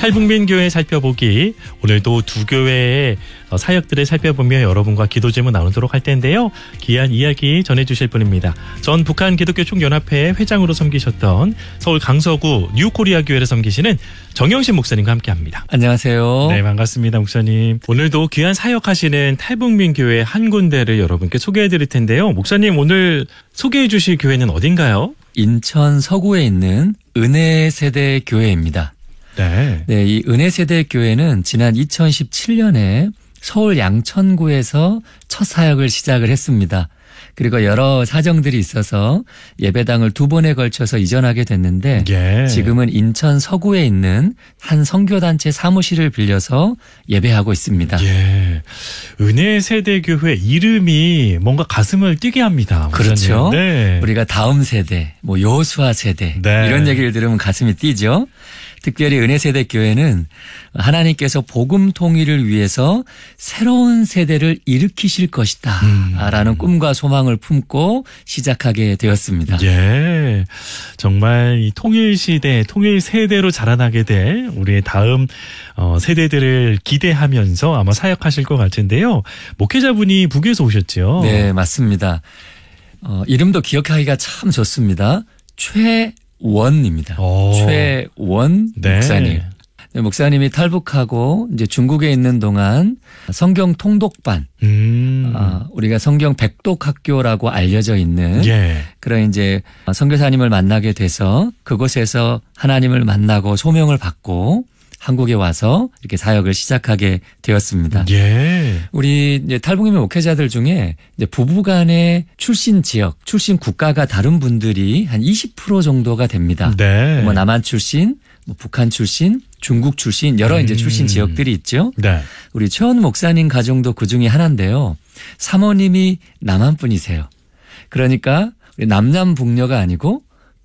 탈북민 교회 살펴보기. 오늘도 두 교회의 사역들을 살펴보며 여러분과 기도 제목 나누도록 할 텐데요. 귀한 이야기 전해주실 분입니다. 전 북한 기독교 총연합회 회장으로 섬기셨던 서울 강서구 뉴코리아 교회를 섬기시는 정영신 목사님과 함께합니다. 안녕하세요. 네, 반갑습니다, 목사님. 오늘도 귀한 사역하시는 탈북민 교회 한 군데를 여러분께 소개해드릴 텐데요. 목사님, 오늘 소개해주실 교회는 어딘가요? 인천 서구에 있는 은혜세대 교회입니다. 네. 네, 이 은혜세대 교회는 지난 2017년에 서울 양천구에서 첫 사역을 시작을 했습니다. 그리고 여러 사정들이 있어서 예배당을 2번에 걸쳐서 이전하게 됐는데 예. 지금은 인천 서구에 있는 한 선교단체 사무실을 빌려서 예배하고 있습니다. 예. 은혜세대교회 이름이 뭔가 가슴을 뛰게 합니다. 그렇죠. 네. 우리가 다음 세대, 여호수아 세대 네. 이런 얘기를 들으면 가슴이 뛰죠. 특별히 은혜세대 교회는 하나님께서 복음 통일을 위해서 새로운 세대를 일으키실 것이다 라는 꿈과 소망을 품고 시작하게 되었습니다. 예. 정말 이 통일시대, 통일세대로 자라나게 될 우리의 다음 세대들을 기대하면서 아마 사역하실 것 같은데요. 목회자분이 북에서 오셨죠? 네, 맞습니다. 이름도 기억하기가 참 좋습니다. 최원입니다. 최원 네. 목사님. 네, 목사님이 탈북하고 이제 중국에 있는 동안 성경 통독반, 우리가 성경 백독학교라고 알려져 있는 예. 그런 이제 선교사님을 만나게 돼서 그곳에서 하나님을 만나고 소명을 받고 한국에 와서 이렇게 사역을 시작하게 되었습니다. 예. 우리 이제 탈북민 목회자들 중에 이제 부부간의 출신 지역, 출신 국가가 다른 분들이 한 20% 정도가 됩니다. 네. 남한 출신, 북한 출신, 중국 출신 여러 이제 출신 지역들이 있죠. 네. 우리 최원 목사님 가정도 그 중에 하나인데요. 사모님이 남한 분이세요. 그러니까 남남북녀가 아니고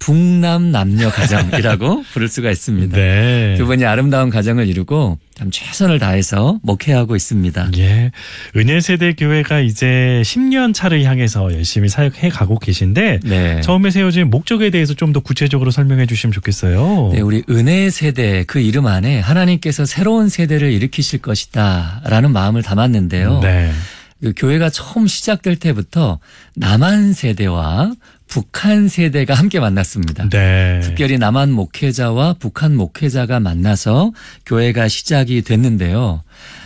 북남 남녀 가정이라고 부를 수가 있습니다. 네. 두 분이 아름다운 가정을 이루고 참 최선을 다해서 목회하고 있습니다. 예. 은혜세대 교회가 이제 10년 차를 향해서 열심히 사역해 가고 계신데 네. 처음에 세워진 목적에 대해서 좀 더 구체적으로 설명해 주시면 좋겠어요. 네, 우리 은혜세대 그 이름 안에 하나님께서 새로운 세대를 일으키실 것이다 라는 마음을 담았는데요. 네. 그 교회가 처음 시작될 때부터 남한 세대와 북한 세대가 함께 만났습니다. 네. 특별히 남한 목회자와 북한 목회자가 만나서 교회가 시작이 됐는데요.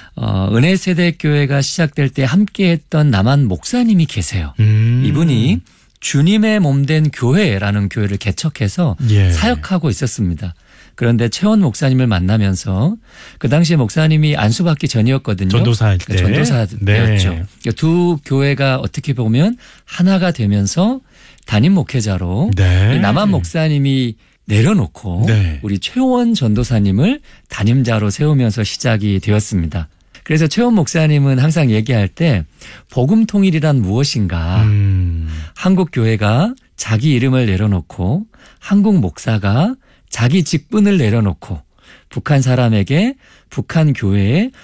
은혜세대 교회가 시작될 때 함께했던 남한 목사님이 계세요. 이분이 주님의 몸된 교회라는 교회를 개척해서 예. 사역하고 있었습니다. 그런데 최원 목사님을 만나면서 그 당시에 목사님이 안수받기 전이었거든요. 전도사 때. 전도사 때였죠. 네. 두 교회가 어떻게 보면 하나가 되면서 담임 목회자로 네. 남한 목사님이 내려놓고 네. 우리 최원 전도사님을 담임자로 세우면서 시작이 되었습니다. 그래서 최원 목사님은 항상 얘기할 때 복음 통일이란 무엇인가. 한국 교회가 자기 이름을 내려놓고 한국 목사가 자기 직분을 내려놓고 북한 사람에게 북한 교회에